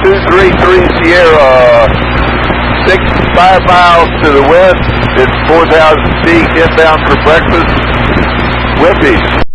233 Sierra, 5 miles to the west. It's 4,000 feet inbound for breakfast. Whippy.